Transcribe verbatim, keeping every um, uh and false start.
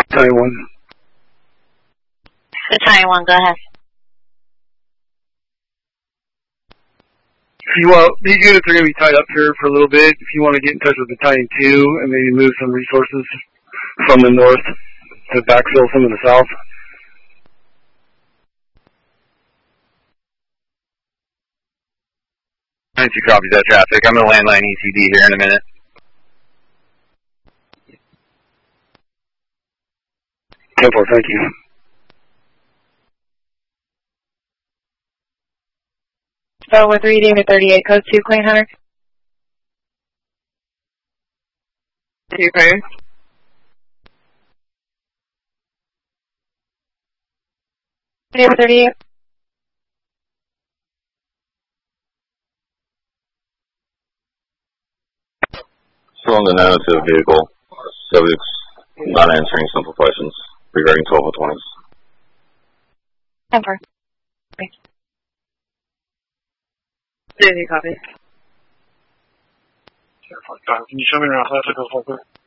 Battalion one. Battalion one, go ahead. If you want, these units are going to be tied up here for a little bit. If you want to get in touch with Battalion two and maybe move some resources from the north to backfill some of the south. nine two copies that traffic. I'm going to landline E C D here in a minute. ten four, thank you. So with three David thirty-eight, code two, Clean Hunter. Two crews. David thirty-eight. Still on the nine oh two vehicle. Subjects not answering simple questions regarding twelve oh twenties. ten four. Daisy, copy. Can you show me around? Let's go forward.